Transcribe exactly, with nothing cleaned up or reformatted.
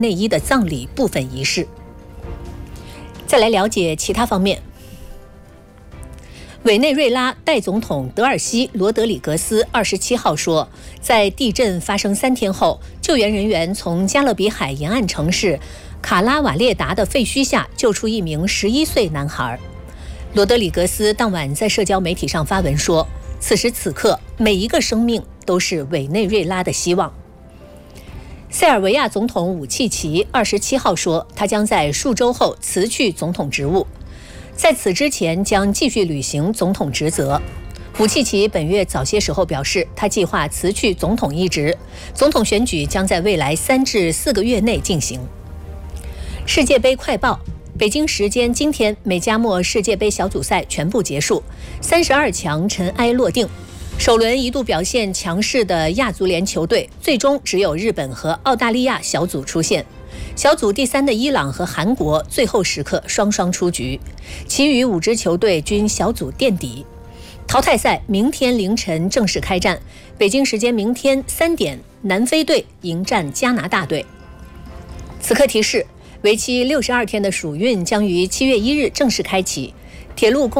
内伊的葬礼部分仪式。再来了解其他方面。委内瑞拉代总统德尔西·罗德里格斯二十七号说，在地震发生三天后，救援人员从加勒比海沿岸城市卡拉瓦列达的废墟下救出一名十一岁男孩。罗德里格斯当晚在社交媒体上发文说，此时此刻，每一个生命都是委内瑞拉的希望。塞尔维亚总统武契奇二十七号说，他将在数周后辞去总统职务，在此之前将继续履行总统职责。武契奇本月早些时候表示，他计划辞去总统一职，总统选举将在未来三至四个月内进行。世界杯快报：北京时间今天，美加墨世界杯小组赛全部结束，三十二强尘埃落定。首轮一度表现强势的亚足联球队，最终只有日本和澳大利亚小组出现。小组第三的伊朗和韩国最后时刻双双出局，其余五支球队均小组垫底。淘汰赛明天凌晨正式开战，北京时间明天三点，南非队迎战加拿大队。此刻提示：为期六十二天的暑运将于七月一日正式开启，铁路公